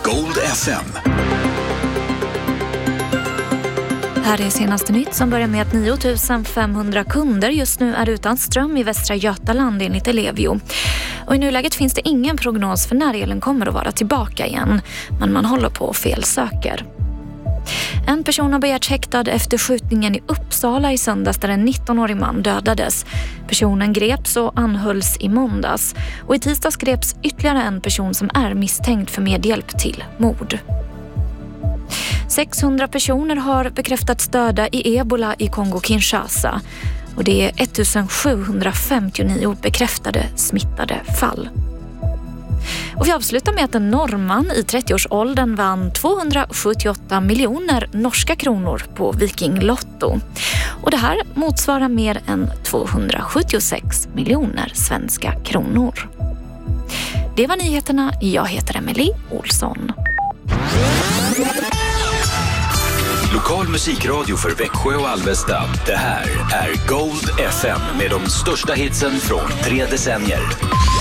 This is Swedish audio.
Gold FM. Här är senaste nytt som börjar med att 9500 kunder just nu är utan ström i Västra Götaland enligt Ellevio. Och i nuläget finns det ingen prognos för när elen kommer att vara tillbaka igen, men man håller på och felsöker. En person har begärts häktad efter skjutningen i Uppsala i söndags där en 19-årig man dödades. Personen greps och anhölls i måndags. Och i tisdags greps ytterligare en person som är misstänkt för medhjälp till mord. 600 personer har bekräftats döda i Ebola i Kongo-Kinshasa. Och det är 1759 bekräftade smittade fall. Och vi avslutar med att en norrman i 30-årsåldern vann 278 miljoner norska kronor på Viking Lotto. Och det här motsvarar mer än 276 miljoner svenska kronor. Det var nyheterna. Jag heter Emily Olsson. Lokal musikradio för Växjö och Alvesta. Det här är Gold FM med de största hitsen från 3 decennier.